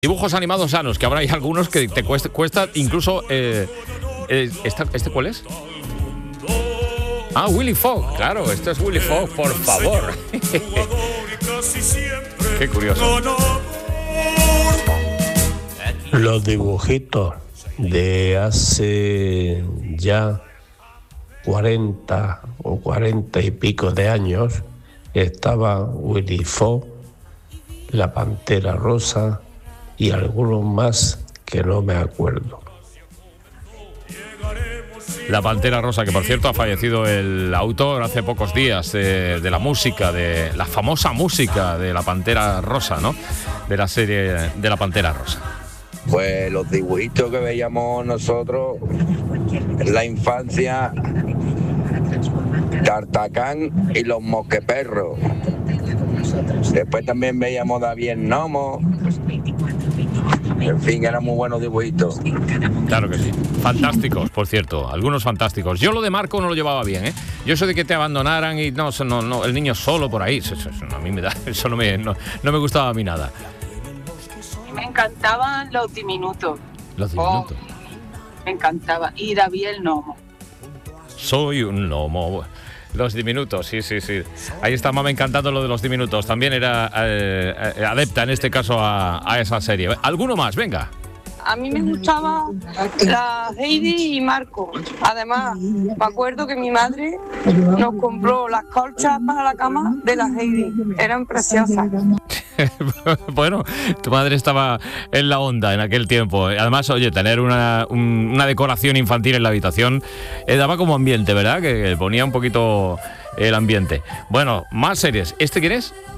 Dibujos animados sanos, que habrá hay algunos que te cuesta incluso... ¿Este cuál es? Ah, Willy Fogg, claro, esto es Willy Fogg, por favor. Qué curioso. Los dibujitos de hace ya 40 o 40 y pico de años, estaba Willy Fogg, la Pantera Rosa y algunos más que no me acuerdo. La Pantera Rosa, que por cierto ha fallecido el autor hace pocos días, de la música, de la famosa música de la Pantera Rosa, ¿no? De la serie de la Pantera Rosa. Pues los dibujitos que veíamos nosotros en la infancia, Tartacán y los mosqueperros. Después también veíamos David el Gnomo. En fin, eran muy buenos dibujitos. Claro que sí. Fantásticos, por cierto. Algunos fantásticos. Yo lo de Marco no lo llevaba bien, ¿eh? Yo eso de que te abandonaran y no el niño solo por ahí, eso a mí me da, eso no me gustaba a mí nada. Me encantaban los diminutos. Los diminutos. Me encantaba. Y David el Gnomo. Soy un gnomo. Los diminutos, sí. Ahí está Mama encantando lo de los diminutos. También era adepta en este caso a esa serie. ¿Alguno más? Venga. A mí me gustaba la Heidi y Marco. Además, me acuerdo que mi madre nos compró las colchas para la cama de la Heidi. Eran preciosas. Bueno, tu madre estaba en la onda en aquel tiempo. Además, oye, tener una decoración infantil en la habitación daba como ambiente, ¿verdad? Que ponía un poquito el ambiente. Bueno, más series. ¿Este quién es?